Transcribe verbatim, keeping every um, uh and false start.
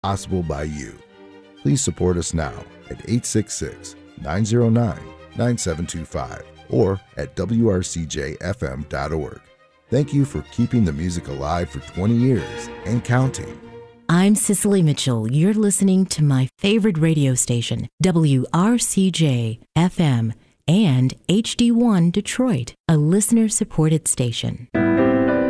possible by you. Please support us now at eight six six, nine zero nine, nine seven two five or at W R C J F M dot org. Thank you for keeping the music alive for twenty years and counting. I'm Cicely Mitchell. You're listening to my favorite radio station, W R C J F M and H D one Detroit, a listener-supported station.